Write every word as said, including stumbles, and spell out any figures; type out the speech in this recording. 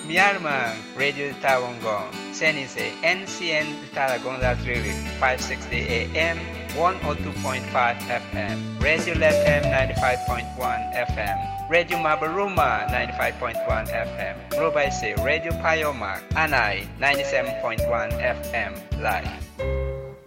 Myanmar, Radio Tawangong, Senise, N C N Taragonga Trilik, five sixty A M, one oh two point five F M, Radio Latam ninety-five point one F M, Radio Mabaruma ninety-five point one F M, Robaise, Radio Payomak, Anai ninety-seven point one F M, live.